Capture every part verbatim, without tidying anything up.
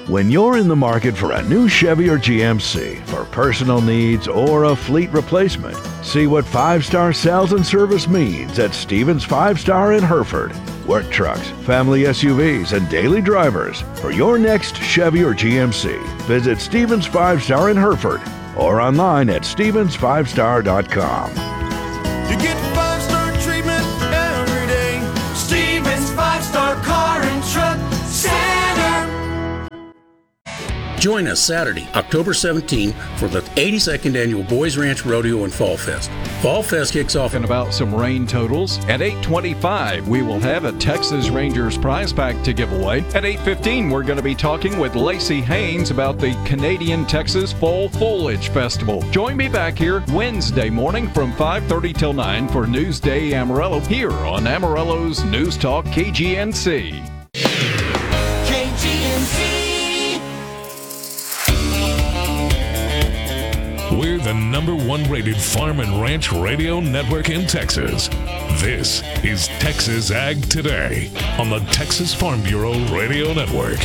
When you're in the market for a new Chevy or G M C for personal needs or a fleet replacement, see what five-star sales and service means at Stevens Five Star in Hereford. Work trucks, family S U Vs, and daily drivers. For your next Chevy or G M C, visit Stevens Five Star in Hereford or online at stevens five star dot com. You get five-star treatment every day. Stevens Five Star Car and Truck Center. Join us Saturday, October seventeenth for the eighty-second Annual Boys Ranch Rodeo and Fall Fest. Fall Fest kicks off and about some rain totals. At eight twenty-five, we will have a Texas Rangers prize pack to give away. At eight fifteen, we're going to be talking with Lacey Haynes about the Canadian Texas Fall Foliage Festival. Join me back here Wednesday morning from five thirty till nine for Newsday Amarillo here on Amarillo's News Talk K G N C. K G N C. We're the number one rated farm and ranch radio network in Texas. This is Texas Ag Today on the Texas Farm Bureau Radio Network.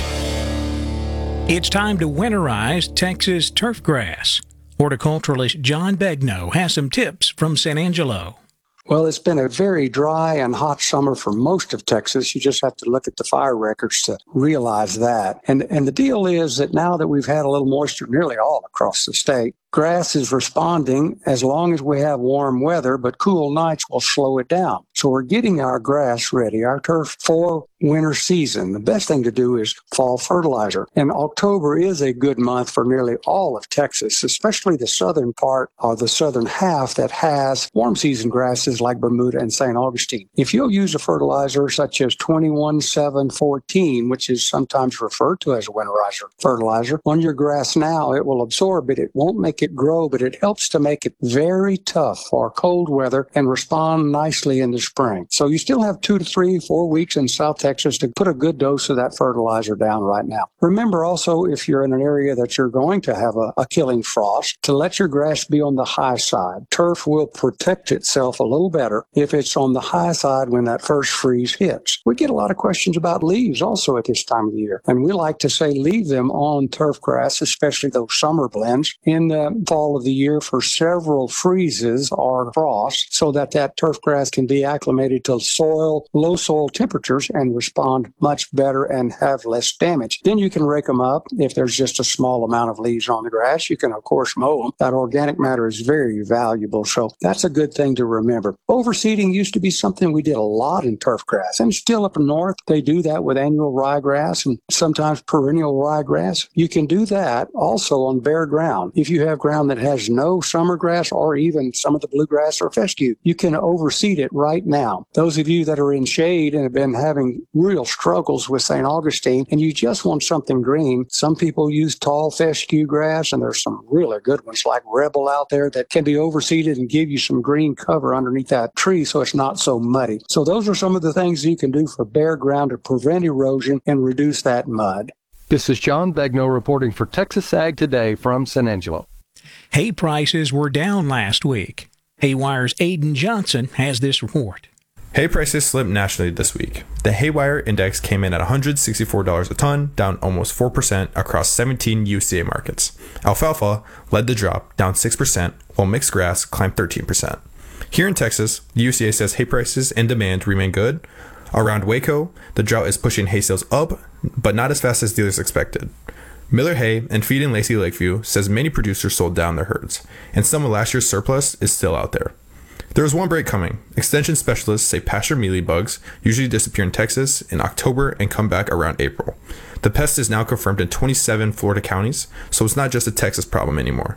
It's time to winterize Texas turf grass. Horticulturalist John Begnaud has some tips from San Angelo. Well, it's been a very dry and hot summer for most of Texas. You just have to look at the fire records to realize that. And and the deal is that now that we've had a little moisture nearly all across the state, grass is responding as long as we have warm weather, but cool nights will slow it down. So we're getting our grass ready, our turf for winter season. The best thing to do is fall fertilizer. And October is a good month for nearly all of Texas, especially the southern part or the southern half that has warm season grasses like Bermuda and Saint Augustine. If you'll use a fertilizer such as twenty-one seven fourteen, which is sometimes referred to as a winterizer fertilizer, on your grass now, it will absorb it. It won't make it grow, but it helps to make it very tough for cold weather and respond nicely in the spring. So you still have two to three, four weeks in South Texas to put a good dose of that fertilizer down right now. Remember also, if you're in an area that you're going to have a, a killing frost, to let your grass be on the high side. Turf will protect itself a little better if it's on the high side when that first freeze hits. We get a lot of questions about leaves also at this time of the year, and we like to say leave them on turf grass, especially those summer blends, in the fall of the year for several freezes or frost, so that that turf grass can be acclimated to soil, low soil temperatures, and respond much better and have less damage. Then you can rake them up. If there's just a small amount of leaves on the grass, you can of course mow them. That organic matter is very valuable, so that's a good thing to remember. Overseeding used to be something we did a lot in turf grass, and still up north they do that with annual ryegrass and sometimes perennial ryegrass. You can do that also on bare ground. If you have ground that has no summer grass or even some of the bluegrass or fescue, you can overseed it right now. Those of you that are in shade and have been having real struggles with Saint Augustine and you just want something green, some people use tall fescue grass, and there's some really good ones like Rebel out there that can be overseeded and give you some green cover underneath that tree so it's not so muddy. So those are some of the things you can do for bare ground to prevent erosion and reduce that mud. This is John Begnaud reporting for Texas Ag Today from San Angelo. Hay prices were down last week. Haywire's Aiden Johnson has this report. Hay prices slipped nationally this week. The Haywire index came in at one hundred sixty-four dollars a ton, down almost four percent across seventeen U C A markets. Alfalfa led the drop, down six percent, while mixed grass climbed thirteen percent. Here in Texas, the U C A says hay prices and demand remain good. Around Waco, the drought is pushing hay sales up, but not as fast as dealers expected. Miller Hay and Feed in Lacey Lakeview says many producers sold down their herds, and some of last year's surplus is still out there. There is one break coming. Extension specialists say pasture mealybugs usually disappear in Texas in October and come back around April. The pest is now confirmed in twenty-seven Florida counties, so it's not just a Texas problem anymore.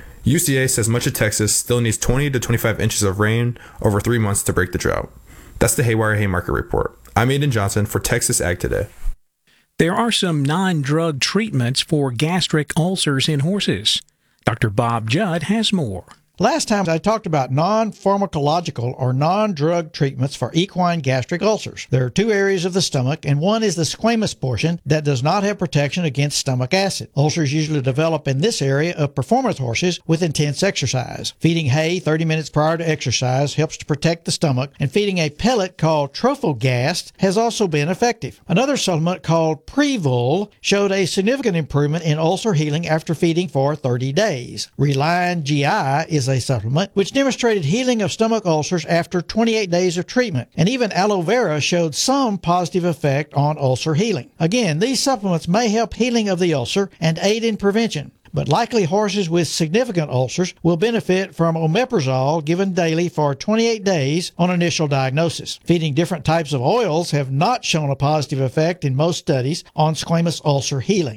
U C A says much of Texas still needs twenty to twenty-five inches of rain over three months to break the drought. That's the Haywire Hay Market Report. I'm Aiden Johnson for Texas Ag Today. There are some non-drug treatments for gastric ulcers in horses. Doctor Bob Judd has more. Last time I talked about non-pharmacological or non-drug treatments for equine gastric ulcers. There are two areas of the stomach, and one is the squamous portion that does not have protection against stomach acid. Ulcers usually develop in this area of performance horses with intense exercise. Feeding hay thirty minutes prior to exercise helps to protect the stomach, and feeding a pellet called Trofogast has also been effective. Another supplement called Prevul showed a significant improvement in ulcer healing after feeding for thirty days. Reline G I is a supplement which demonstrated healing of stomach ulcers after twenty-eight days of treatment, and even aloe vera showed some positive effect on ulcer healing. Again, these supplements may help healing of the ulcer and aid in prevention, but likely horses with significant ulcers will benefit from omeprazole given daily for twenty-eight days on initial diagnosis. Feeding different types of oils have not shown a positive effect in most studies on squamous ulcer healing.